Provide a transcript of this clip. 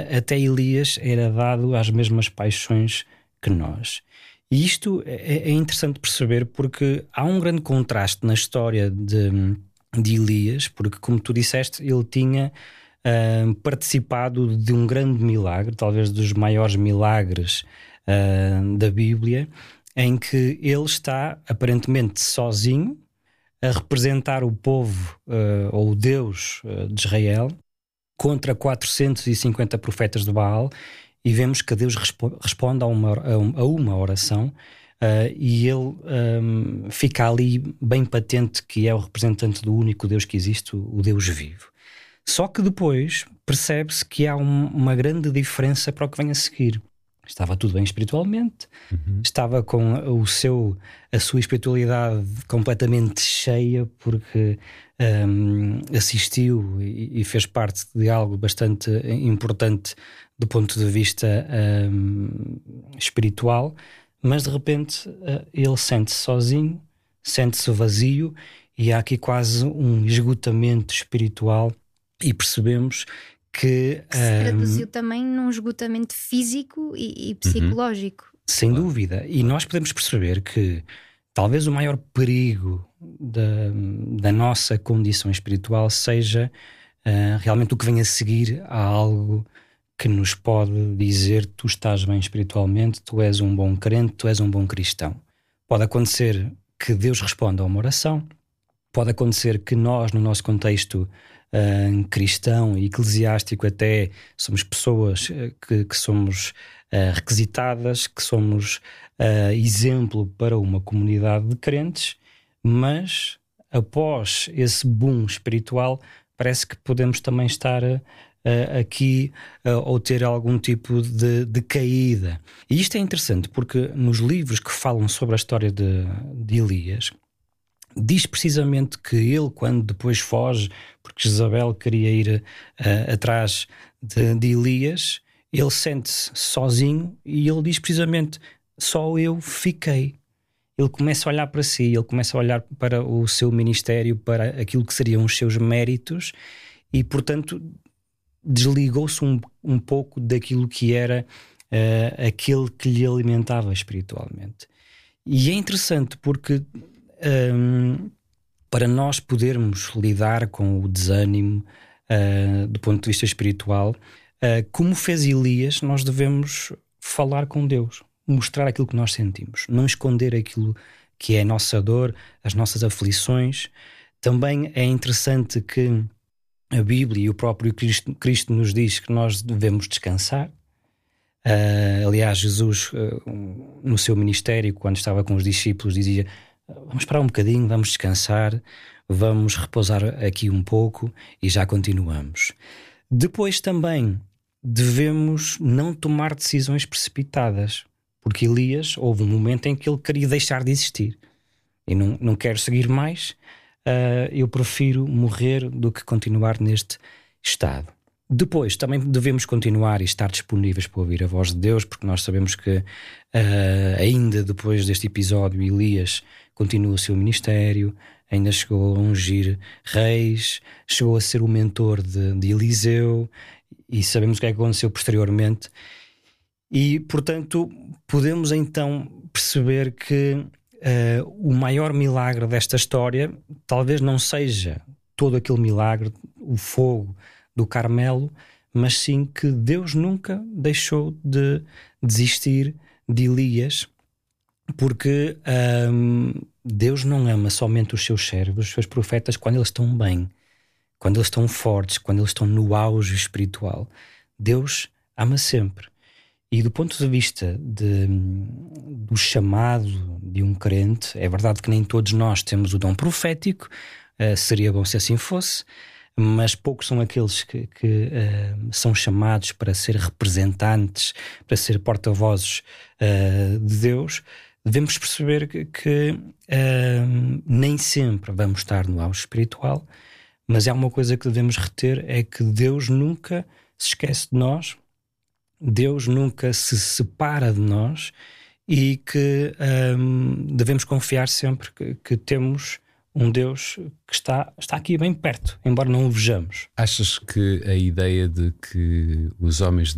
até Elias era dado às mesmas paixões que nós. E isto é interessante perceber, porque há um grande contraste na história de Elias, porque, como tu disseste, ele tinha participado de um grande milagre, talvez dos maiores milagres da Bíblia, em que ele está aparentemente sozinho a representar o povo ou o Deus de Israel contra 450 profetas de Baal, e vemos que Deus responde a uma oração, e ele fica ali bem patente que é o representante do único Deus que existe, o Deus vivo. Só que depois percebe-se que há uma grande diferença para o que vem a seguir. Estava tudo bem espiritualmente, estava com a sua espiritualidade completamente cheia, porque assistiu e fez parte de algo bastante importante do ponto de vista espiritual, mas de repente ele sente-se sozinho, sente-se vazio, e há aqui quase um esgotamento espiritual, e percebemos que se traduziu também num esgotamento físico e psicológico. Sem dúvida. E nós podemos perceber que talvez o maior perigo da nossa condição espiritual seja realmente o que vem a seguir a algo que nos pode dizer: tu estás bem espiritualmente, tu és um bom crente, tu és um bom cristão. Pode acontecer que Deus responda a uma oração, pode acontecer que nós, no nosso contexto cristão e eclesiástico, até somos pessoas que somos requisitadas, que somos exemplo para uma comunidade de crentes, mas após esse boom espiritual parece que podemos também estar aqui ou ter algum tipo de caída. E isto é interessante porque nos livros que falam sobre a história de Elias, diz precisamente que ele, quando depois foge, porque Jezabel queria ir atrás de Elias, ele sente-se sozinho, e ele diz precisamente: só eu fiquei. Ele começa a olhar para si, ele começa a olhar para o seu ministério, para aquilo que seriam os seus méritos, e portanto desligou-se um pouco daquilo que era aquele que lhe alimentava espiritualmente. E é interessante porque para nós podermos lidar com o desânimo do ponto de vista espiritual, como fez Elias, nós devemos falar com Deus, mostrar aquilo que nós sentimos, não esconder aquilo que é a nossa dor, as nossas aflições. Também é interessante que a Bíblia e o próprio Cristo nos diz que nós devemos descansar. Aliás, Jesus, no seu ministério, quando estava com os discípulos, dizia: vamos parar um bocadinho, vamos descansar, vamos repousar aqui um pouco e já continuamos. Depois também devemos não tomar decisões precipitadas, porque Elias, houve um momento em que ele queria deixar de existir. E não quero seguir mais, eu prefiro morrer do que continuar neste estado. Depois também devemos continuar e estar disponíveis para ouvir a voz de Deus, porque nós sabemos que ainda depois deste episódio Elias continua o seu ministério, ainda chegou a ungir reis, chegou a ser o mentor de Eliseu, e sabemos o que é que aconteceu posteriormente. E, portanto, podemos então perceber que o maior milagre desta história talvez não seja todo aquele milagre, o fogo do Carmelo, mas sim que Deus nunca deixou de desistir de Elias, porque Deus não ama somente os seus servos, os seus profetas, quando eles estão bem, quando eles estão fortes, quando eles estão no auge espiritual. Deus ama sempre. E do ponto de vista do chamado de um crente, é verdade que nem todos nós temos o dom profético, seria bom se assim fosse, mas poucos são aqueles que são chamados para ser representantes, para ser porta-vozes de Deus. Devemos perceber que nem sempre vamos estar no auge espiritual, mas há uma coisa que devemos reter, é que Deus nunca se esquece de nós, Deus nunca se separa de nós, e que devemos confiar sempre que temos um Deus que está aqui bem perto, embora não o vejamos. Achas que a ideia de que os homens